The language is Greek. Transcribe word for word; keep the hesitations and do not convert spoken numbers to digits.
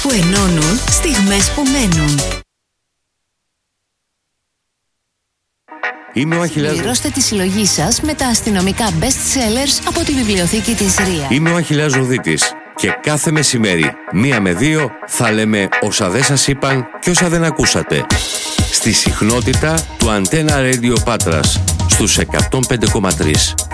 που ενώνουν στιγμές που μένουν. Είμαι ο Αχιλλέας. Πληρώστε τη συλλογή σας με τα αστυνομικά best sellers από τη βιβλιοθήκη της Ρία. Είμαι ο Αχιλλέας Ζουδίτης και κάθε μεσημέρι, μία με δύο, θα λέμε όσα δεν σας είπαν και όσα δεν ακούσατε. Στη συχνότητα του Antenna Radio Patras, στους εκατόν πέντε κόμμα τρία.